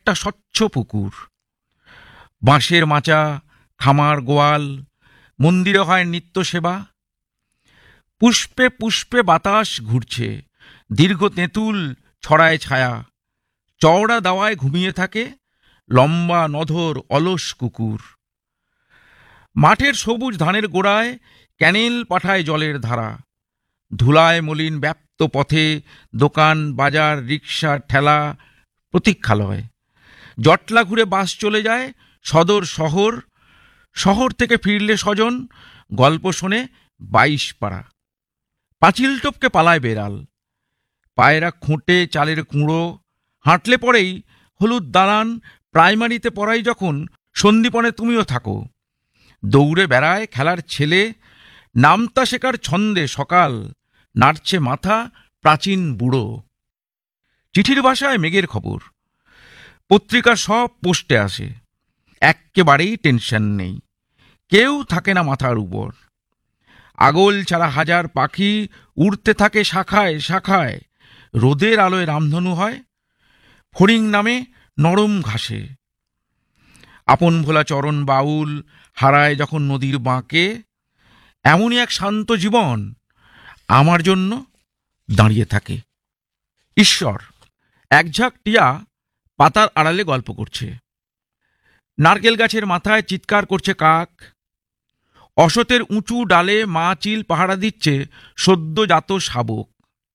একটা স্বচ্ছ পুকুর, বাঁশের মাচা, খামার গোয়াল, মন্দিরে হয় নিত্য সেবা। পুষ্পে পুষ্পে বাতাস ঘুরছে, দীর্ঘ তেঁতুল ছড়ায় ছায়া, চওড়া দাওয়ায় ঘুমিয়ে থাকে লম্বা নধর অলস কুকুর। মাঠের সবুজ ধানের গোড়ায় ক্যানেল পাঠায় জলের ধারা, ধুলায় মলিন ব্যাপ্ত পথে দোকান বাজার রিকশা ঠেলা প্রতীক্ষালয়। জটলা ঘুরে বাস চলে যায় সদর শহর, শহর থেকে ফিরলে স্বজন, গল্প শোনে 22 পাড়া। পাঁচিল টপকে পালায় বেড়াল, পায়রা খুঁটে চালের কুঁড়ো, হাঁটলে পরেই হলুদ দালান। প্রাইমারিতে পড়াই যখন সন্দীপনে তুমিও থাকো, দৌড়ে বেড়ায় খেলার ছেলে, নামতা শেখার ছন্দে সকাল, নাড়ছে মাথা প্রাচীন বুড়ো। চিঠির ভাষায় মেঘের খবর, পত্রিকা সব পোস্টে আসে, এক্কেবারেই টেনশন নেই, কেউ থাকে না মাথার উপর। আগল ছাড়া হাজার পাখি উড়তে থাকে শাখায় শাখায়, রোদের আলোয় রামধনু হয় ফড়িং নামে নরম ঘাসে। আপন ভোলা চরণ বাউল হারায় যখন নদীর বাঁকে, এমনই এক শান্ত জীবন আমার জন্য দাঁড়িয়ে থাকে। ঈশ্বর। এক ঝাঁক টিয়া পাতার আড়ালে গল্প করছে, নারকেল গাছের মাথায় চিৎকার করছে কাক, অসতের উঁচু ডালে মা চিল পাহারা দিচ্ছে সদ্যজাত শাবক।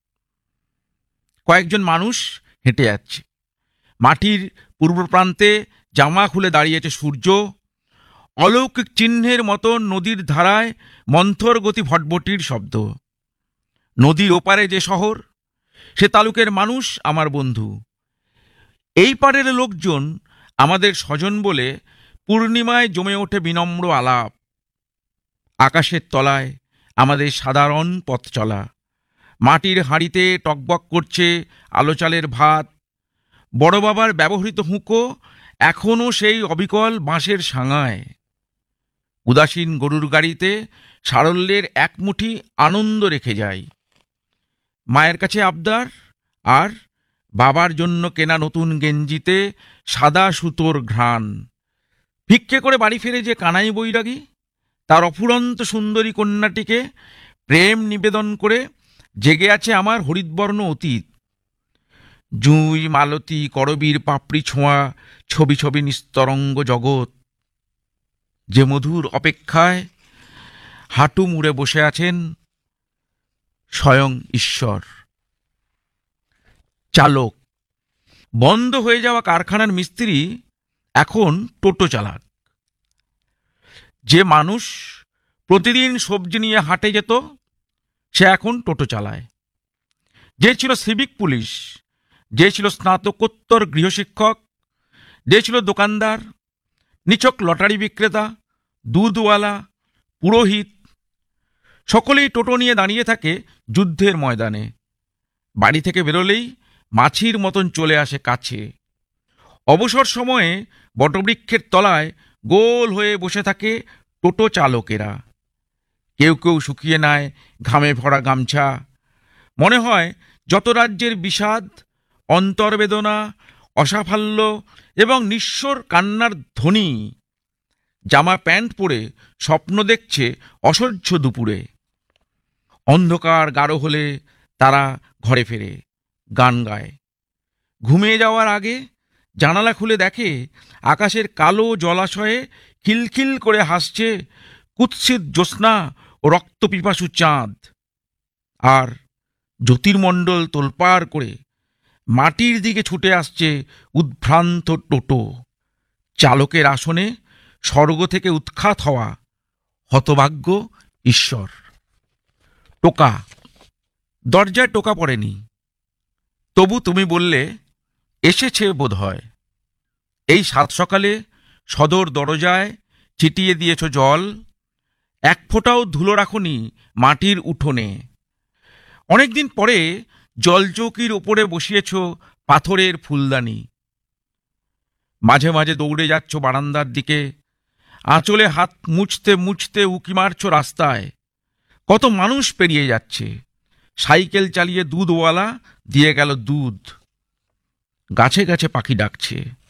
কয়েকজন মানুষ হেঁটে যাচ্ছে, মাটির পূর্ব প্রান্তে জামা খুলে দাঁড়িয়েছে সূর্য, অলৌকিক চিহ্নের মতো নদীর ধারায় মন্থর গতি ভটভটির শব্দ। নদীর ওপারে যে শহর, সে তালুকের মানুষ আমার বন্ধু। এই পারের লোকজন আমাদের স্বজন বলে পূর্ণিমায় জমে ওঠে বিনম্র আলাপ। আকাশের তলায় আমাদের সাধারণ পথ চলা, মাটির হাঁড়িতে টকবক করছে আলো চালের ভাত, বড় বাবার ব্যবহৃত হুঁকো এখনও সেই অবিকল বাঁশের সাঙায়। উদাসীন গরুর গাড়িতে সারল্যের এক মুঠি আনন্দ রেখে যায়। মায়ের কাছে আবদার, আর বাবার জন্য কেনা নতুন গেঞ্জিতে সাদা সুতোর ঘ্রাণ। ভিক্ষে করে বাড়ি ফিরে যে কানাই বৈরাগী, তার অফুরন্ত সুন্দরী কন্যাটিকে প্রেম নিবেদন করে জেগে আছে আমার হরিৎবর্ণ অতীত। জুঁই মালতী করবীর পাপড়ি ছোঁয়া ছবি ছবি নিস্তরঙ্গ জগৎ, যে মধুর অপেক্ষায় হাঁটু মুড়ে বসে আছেন স্বয়ং ঈশ্বর। চালক। বন্ধ হয়ে যাওয়া কারখানার মিস্ত্রি এখন টোটো চালাক। যে মানুষ প্রতিদিন সবজি নিয়ে হাটে যেত, সে এখন টোটো চালায়। যে ছিল সিভিক পুলিশ, যে ছিল স্নাতকোত্তর গৃহশিক্ষক, যে ছিল দোকানদার, নিছক লটারি বিক্রেতা, দুধওয়ালা, পুরোহিত, সকলেই টোটো নিয়ে দাঁড়িয়ে থাকে যুদ্ধের ময়দানে। বাড়ি থেকে বেরোলেই মাছির মতন চলে আসে কাছে। অবসর সময়ে বটবৃক্ষের তলায় গোল হয়ে বসে থাকে টোটো চালকেরা। কেউ কেউ শুকিয়ে নেয় ঘামে ভরা গামছা। মনে হয় যত রাজ্যের বিষাদ, অন্তর্বেদনা, অসাফল্য এবং নিঃস্বর কান্নার ধ্বনি জামা প্যান্ট পরে স্বপ্ন দেখছে অসহ্য দুপুরে। অন্ধকার গাঢ় হলে তারা ঘরে ফেরে, গান গায়। ঘুমিয়ে যাওয়ার আগে জানালা খুলে দেখে আকাশের কালো জলাশয়ে খিলখিল করে হাসছে কুৎসিত জ্যোৎস্না ও রক্তপিপাসু চাঁদ। আর জ্যোতির্মণ্ডল তোলপাড় করে মাটির দিকে ছুটে আসছে উদ্ভ্রান্ত টোটো। চালকের আসনে স্বর্গ থেকে উৎখাত হওয়া হতভাগ্য ঈশ্বর। টোকা। দরজায় টোকা পড়েনি, তবু তুমি বললে এসেছে বোধ হয়। এই সাত সকালে সদর দরজায় ছিটিয়ে দিয়েছ জল, এক ফোঁটাও ধুলো রাখনি মাটির উঠোনে। অনেকদিন পরে জলচৌকির ওপরে বসিয়েছ পাথরের ফুলদানি। মাঝে মাঝে দৌড়ে যাচ্ছ বারান্দার দিকে, আঁচলে হাত মুছতে মুছতে উকি মারছ রাস্তায়। কত মানুষ পেরিয়ে যাচ্ছে, সাইকেল চালিয়ে দুধওয়ালা দিয়ে গেল দুধ। গাছে গাছে পাখি ডাকছে।